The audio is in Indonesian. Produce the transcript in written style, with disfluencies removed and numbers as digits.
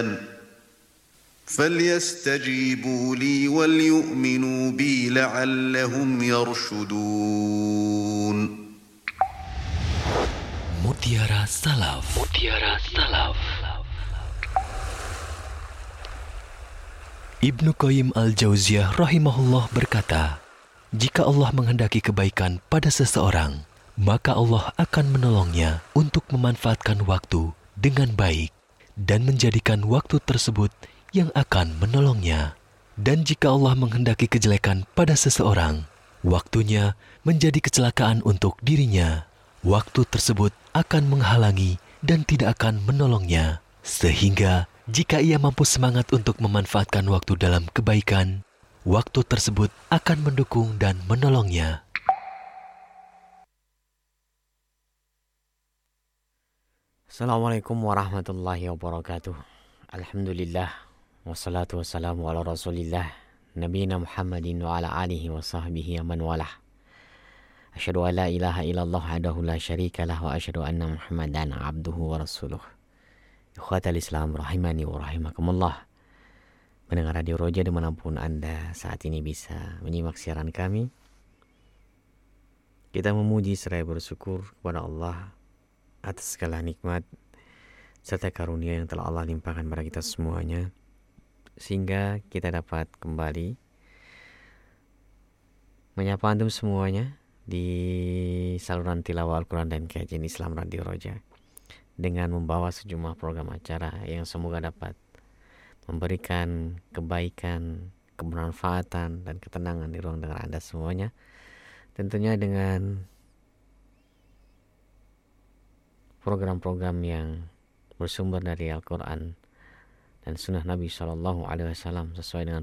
فليستجيبوا لي وليؤمنوا بي لعلهم يرشدون. Mutiara Salaf. Mutiara Salaf. Ibnu Qayyim al-Jauziyah rahimahullah berkata, jika Allah menghendaki kebaikan pada seseorang, maka Allah akan menolongnya untuk memanfaatkan waktu dengan baik dan menjadikan waktu tersebut yang akan menolongnya. Dan jika Allah menghendaki kejelekan pada seseorang, waktunya menjadi kecelakaan untuk dirinya. Waktu tersebut akan menghalangi dan tidak akan menolongnya. Sehingga jika ia mampu semangat untuk memanfaatkan waktu dalam kebaikan, waktu tersebut akan mendukung dan menolongnya. Assalamualaikum warahmatullahi wabarakatuh. Alhamdulillah, wassalatu wassalamu ala rasulillah, nabiyina Muhammadin wa ala alihi wa sahbihi aman walah. Asyhadu an la ilaha illallah wahdahu la syarikalah wa asyhadu anna Muhammadan abduhu wa rasuluh. Ikhwatal Islam rahimani wa rahimakumullah. Mendengar Radio Roja dimanapun Anda saat ini bisa menyimak siaran kami, kita memuji seraya bersyukur kepada Allah atas segala nikmat serta karunia yang telah Allah limpahkan kepada kita semuanya, sehingga kita dapat kembali menyapa antum semuanya di saluran tilawah Al-Quran dan kajian Islam Radio Roja dengan membawa sejumlah program acara yang semoga dapat memberikan kebaikan, kebermanfaatan, dan ketenangan di ruang dengar Anda semuanya. Tentunya dengan program-program yang bersumber dari Al-Quran dan Sunnah Nabi SAW sesuai dengan